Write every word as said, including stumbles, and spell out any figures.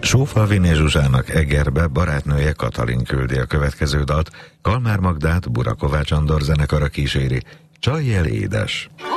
Sófalviné Zsuzsának Egerbe barátnője Katalin küldi a következő dalt, Kalmár Magdát Burakovács Andor zenekara kíséri, Csajjel édes.